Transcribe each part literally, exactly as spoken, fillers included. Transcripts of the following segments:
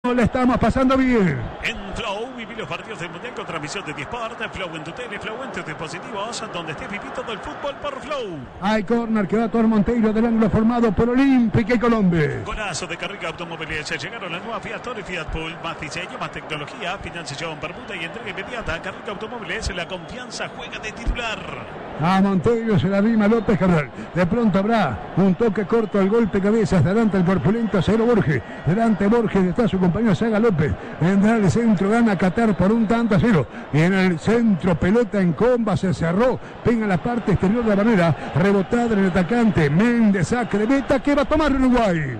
Le estamos pasando bien. En Flow, viví los partidos del Mundial con transmisión de Disport, Flow en tu tele, Flow en tus dispositivos, donde estés viviendo todo el fútbol por Flow. Hay córner que va a Tor Monteiro del ángulo formado por Olímpica y Colombia. Golazo de Carriga Automóviles. Llegaron las nuevas Fiat Toro y Fiat Pool. Más diseño, más tecnología, financiación, permuta y entrega inmediata. Carriga Automóviles, la confianza juega de titular. A Monteiro se la rima López Cabral. De pronto habrá un toque corto al golpe cabezas. Delante el corpulento Cero Borges. Delante Borges está su compañero Saga López. Vendrá el centro, gana Qatar por un tanto a cero. Y en el centro, pelota en comba, se cerró. Venga la parte exterior de la barrera. Rebotada en el atacante. Méndez, saque de meta que va a tomar Uruguay.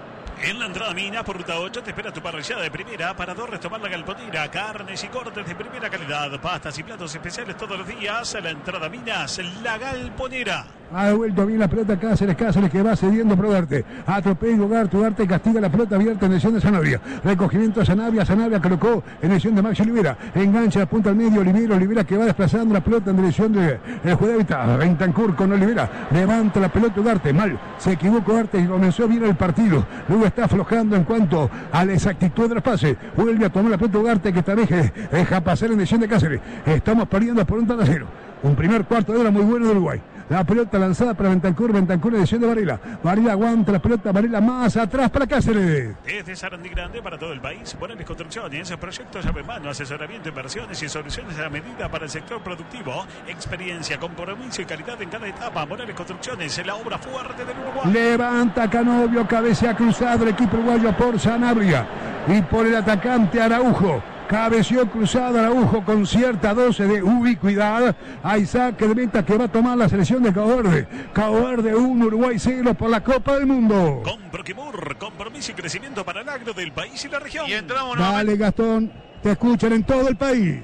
En la entrada Mina, por ruta ocho, te espera tu parrillada de primera. Para dos, tomar la galponera. Carnes y cortes de primera calidad. Pastas y platos especiales todos los días. La entrada Minas, la galponera. Ha vuelto bien la pelota Cáceres, Cáceres que va cediendo por Ugarte. Atropello Ugarte, Ugarte castiga la pelota abierta en dirección de Sanabria. Recogimiento de Sanabria, Sanabria colocó en dirección de Maxi Olivera. Engancha, punta al medio, Olivera, Olivera que va desplazando la pelota en dirección de el Judeavita. Bentancur con Olivera. Levanta la pelota Ugarte, mal. Se equivocó Ugarte y comenzó bien el partido. Luego está aflojando en cuanto a la exactitud de los pases. Vuelve a tomar la pelota Ugarte que también deja pasar en dirección de Cáceres. Estamos perdiendo por un tanto a cero. Un primer cuarto de hora muy bueno de Uruguay. La pelota lanzada para Bentancur, Bentancur en dirección de Varela. Varela aguanta la pelota, Varela más atrás para Cáceres. Desde Sarandí Grande para todo el país, Morales Construcciones, proyectos llave en mano, asesoramiento, inversiones y soluciones a la medida para el sector productivo. Experiencia, compromiso y calidad en cada etapa. Morales Construcciones, la obra fuerte del Uruguay. Levanta Canovio, cabecea cruzado el equipo uruguayo por Sanabria y por el atacante Araujo. Cabeció cruzado Araujo con cierta dosis de ubicuidad. Hay saque de meta que va a tomar la selección de Cabo Verde. Cabo Verde uno, Uruguay cero por la Copa del Mundo. Con Proquimur, compromiso y crecimiento para el agro del país y la región. Y entramos Dale, Gastón, te escuchan en todo el país.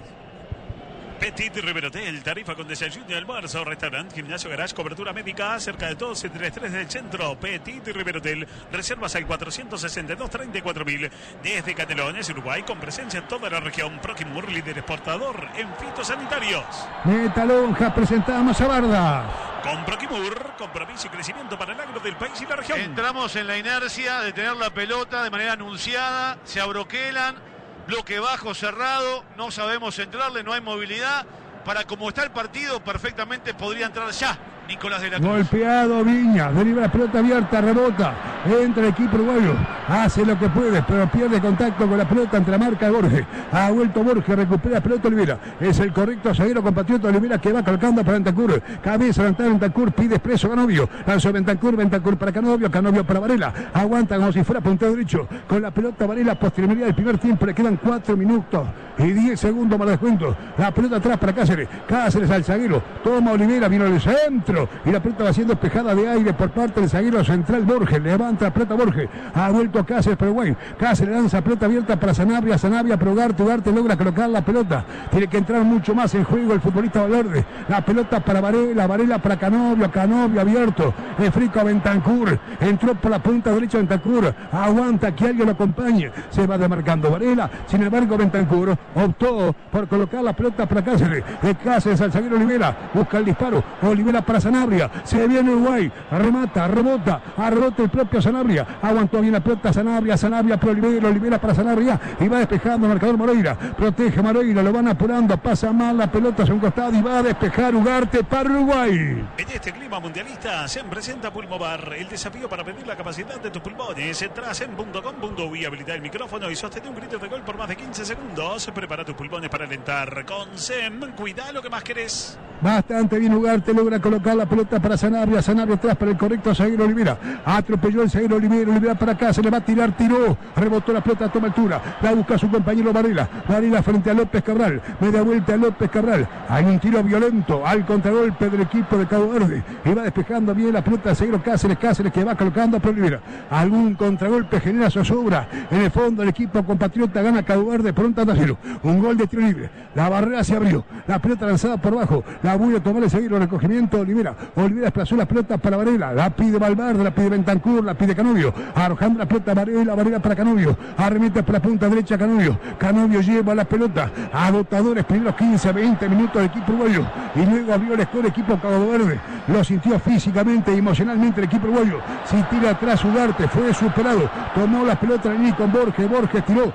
Petit River Hotel, tarifa con desayuno y almuerzo, restaurante, gimnasio, garage, cobertura médica, cerca de todos entre tres del centro. Petit River Hotel, reservas al cuatrocientos sesenta y dos, treinta y cuatro mil. Desde Canelones, Uruguay, con presencia en toda la región. Proquimur, líder exportador en fitosanitarios. Metalonja, presentamos a Barda. Con Proquimur, compromiso y crecimiento para el agro del país y la región. Entramos en la inercia de tener la pelota de manera anunciada, se abroquelan. Bloque bajo, cerrado, no sabemos entrarle, no hay movilidad. Para como está el partido, perfectamente podría entrar ya Nicolás de la Cruz. Golpeado Viña, deriva la pelota abierta, rebota, entra el equipo uruguayo, hace lo que puede, pero pierde contacto con la pelota entre la marca Borges. Ha vuelto Borges, recupera la pelota Olivera. Es el correcto zaguero compatriota Olivera que va colocando para Bentancur. Cabeza levantada Bentancur, pide expreso Canovio. Lanzó Bentancur, Bentancur para Canovio, Canovio para Varela. Aguanta como si fuera puntero derecho. Con la pelota Varela, posterioridad del primer tiempo, le quedan cuatro minutos y diez segundos para descuento. La pelota atrás para Cáceres. Cáceres al zaguero. Toma Olivera, vino al centro. Y la pelota va siendo despejada de aire por parte del zaguero central Borges. Levanta la pelota Borges. Ha vuelto Cáceres, pero bueno. Cáceres lanza pelota abierta para Sanabria. Sanabria, pero Ugarte, Ugarte logra colocar la pelota. Tiene que entrar mucho más en juego el futbolista Valverde. La pelota para Varela, Varela para Canovio, Canovio abierto. El frico a Bentancur. Entró por la punta derecha Bentancur. Aguanta que alguien lo acompañe. Se va demarcando Varela. Sin embargo, Bentancur optó por colocar la pelota para Cáceres. El Cáceres al zaguero Olivera. Busca el disparo. Olivera para Sanabria. Se viene Uruguay. Remata, rebota. Arrebota el propio Sanabria. Aguantó bien la pelota Sanabria. Sanabria para Olivera. Olivera para Sanabria. Y va despejando el marcador Moreira. Protege Moreira. Lo van apurando. Pasa mal la pelota hacia un costado y va a despejar Ugarte para Uruguay. En este clima mundialista se presenta Pulmovar. El desafío para medir la capacidad de tus pulmones. Entras en punto com punto uy, habilita el micrófono y sostén un grito de gol por más de quince segundos. Prepara tus pulmones para alentar. Con SEM, cuida lo que más querés. Bastante bien Ugarte, logra colocar la pelota para Sanabria, Sanabria atrás para el correcto zaguero Olivera, atropelló el zaguero Olivera, Olivera para acá, se le va a tirar, tiró, rebotó la pelota, toma altura, la busca su compañero Varela, Varela frente a López Cabral, media vuelta a López Cabral, hay un tiro violento al contragolpe del equipo de Cabo Verde, y va despejando bien la pelota del zaguero Cáceres, Cáceres que va colocando para Olivera, algún contragolpe genera zozobra, en el fondo el equipo compatriota gana Cabo Verde por un tanto a cero, un gol de tiro libre, la barrera se abrió, la pelota lanzada por abajo, la voy a tomar el zaguero, recogimiento Olivera, Olivera desplazó la pelota para Varela, la pide Valverde, la pide Bentancur, la pide Canovio, arrojando la pelota Varela, Varela para Canovio, arremete por la punta derecha Canovio, Canovio lleva la pelota, agotadores primeros quince a veinte minutos del equipo uruguayo, y luego abrió el score equipo Cabo Verde, lo sintió físicamente y emocionalmente el equipo uruguayo, si tira atrás Ugarte, fue superado, tomó la pelota en el con Borges, Borges tiró,